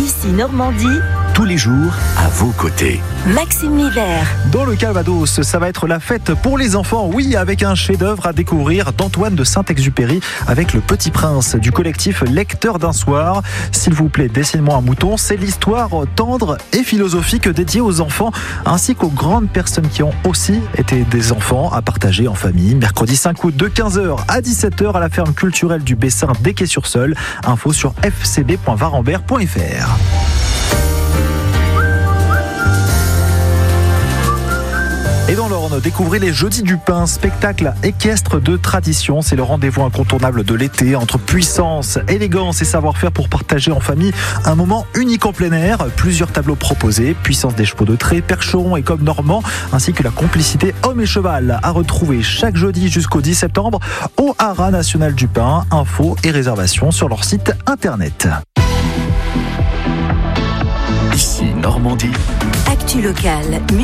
Ici Normandie, tous les jours à vos côtés. Maxime Miller. Dans le Calvados, ça va être la fête pour les enfants, oui, avec un chef-d'œuvre à découvrir d'Antoine de Saint-Exupéry avec Le Petit Prince du collectif Lecteur d'un soir. S'il vous plaît, dessine-moi un mouton, c'est l'histoire tendre et philosophique dédiée aux enfants ainsi qu'aux grandes personnes qui ont aussi été des enfants à partager en famille. Mercredi 5 août de 15h à 17h à la ferme culturelle du Bessin d'Équet-sur-Seulles. Info sur fcb.varambert.fr. Et dans l'Orne, découvrez les Jeudis du Pain, spectacle équestre de tradition. C'est le rendez-vous incontournable de l'été entre puissance, élégance et savoir-faire pour partager en famille un moment unique en plein air. Plusieurs tableaux proposés, puissance des chevaux de trait, percheron et coq normand, ainsi que la complicité homme et cheval à retrouver chaque jeudi jusqu'au 10 septembre au Haras National du Pain. Infos et réservations sur leur site internet. Ici Normandie. Actu locale.